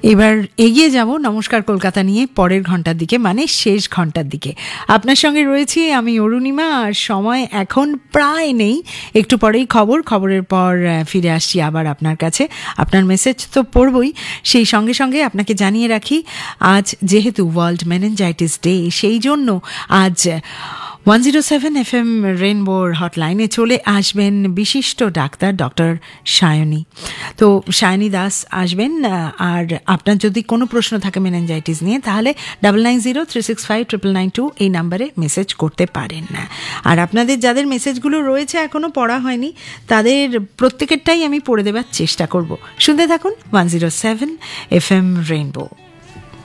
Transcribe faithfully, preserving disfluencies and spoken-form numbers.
এবার এগিয়ে যাব নমস্কার কলকাতা নিয়ে পরের ঘন্টার দিকে, মানে শেষ ঘন্টার দিকে। আপনার সঙ্গে রয়েছি আমি অরুণিমা, আর সময় এখন প্রায় নেই, একটু পরেই খবর, খবরের পর ফিরে আসছি আবার আপনার কাছে। আপনার মেসেজ তো পড়বই, সেই সঙ্গে সঙ্গে আপনাকে জানিয়ে রাখি আজ যেহেতু ওয়ার্ল্ড মেনিনজাইটিস ডে, সেই জন্য আজ one zero seven F M রেইনবোর হটলাইনে চলে আসবেন বিশিষ্ট ডাক্তার ডক্টর সায়নী। তো সায়নী দাস আসবেন, আর আপনার যদি কোনো প্রশ্ন থাকে মেনিনজাইটিস নিয়ে তাহলে double nine zero three six five triple nine two এই নাম্বারে মেসেজ করতে পারেন। আর আপনাদের যাদের মেসেজগুলো রয়েছে এখনও পড়া হয়নি তাদের প্রত্যেকেরটাই আমি পড়ে দেওয়ার চেষ্টা করব। শুনতে থাকুন one zero seven F M rainbow.